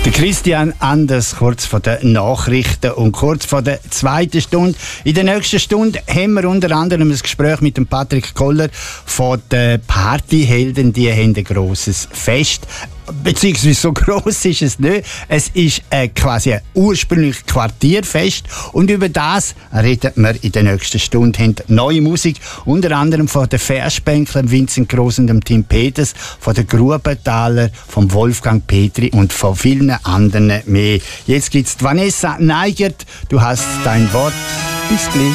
Der Christian Anders, kurz vor den Nachrichten und kurz vor der zweiten Stunde. In der nächsten Stunde haben wir unter anderem ein Gespräch mit dem Patrick Koller von den Partyhelden. Die haben ein grosses Fest. Beziehungsweise so gross ist es nicht. Es ist quasi ein ursprüngliches Quartierfest. Und über das reden wir in der nächsten Stunde. Haben neue Musik, unter anderem von den Verspänkler Vincent Gross und dem Tim Peters, von den Grubenthaler, von Wolfgang Petri und von vielen anderen mehr. Jetzt gibt's Vanessa Neigert. Du hast dein Wort. Bis gleich.